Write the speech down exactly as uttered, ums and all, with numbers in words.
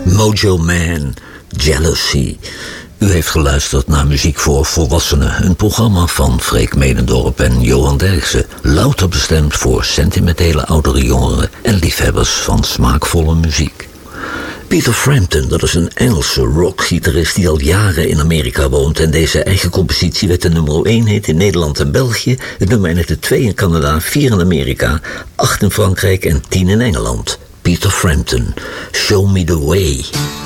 Mojo Man, Jealousy. U heeft geluisterd naar Muziek voor Volwassenen, een programma van Freek Medendorp en Johan Derksen, louter bestemd voor sentimentele oudere jongeren en liefhebbers van smaakvolle muziek. Peter Frampton, dat is een Engelse rockgitarist die al jaren in Amerika woont en deze eigen compositie werd de nummer één hit in Nederland en België, het nummer eindigde twee in Canada, vier in Amerika, acht in Frankrijk en tien in Engeland. Peter Frampton, Show Me The Way.